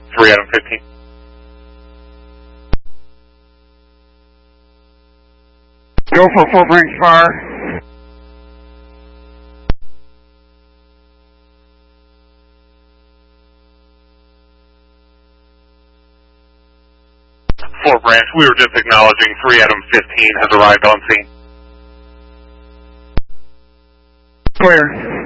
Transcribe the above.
3 Adam 15. Go for Fort Branch fire. 4 Branch, we were just acknowledging 3 Adam 15 has arrived on scene. Clear.